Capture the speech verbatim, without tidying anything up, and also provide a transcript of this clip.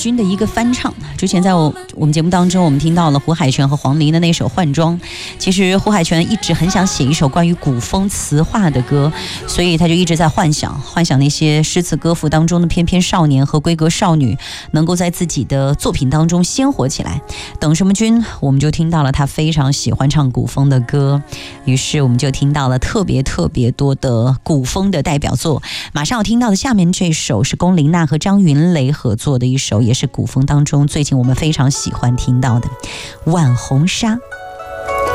君的一个翻唱。之前在我我们节目当中，我们听到了胡海泉和黄龄的那首《换装》。其实胡海泉一直很想写一首关于古风词话的歌，所以他就一直在幻想，幻想那些诗词歌赋当中的翩翩少年和闺阁少女能够在自己的作品当中鲜活起来。等什么君，我们就听到了他非常喜欢唱古风的歌，于是我们就听到了特别特别多的古风的代表作。马上要听到的下面这首是龚琳娜和张云雷合作的一首，也是古风当中最近我们非常喜欢听到的《晚红纱》。